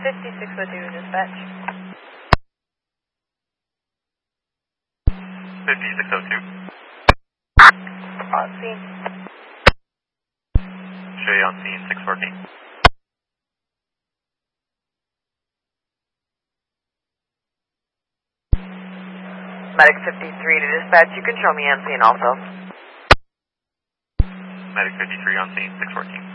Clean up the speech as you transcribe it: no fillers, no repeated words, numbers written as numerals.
5602 dispatch. 5602. On scene. Shay on scene, 614. Medic 53 to dispatch. You can show me on scene also. Medic 53 on scene, 614.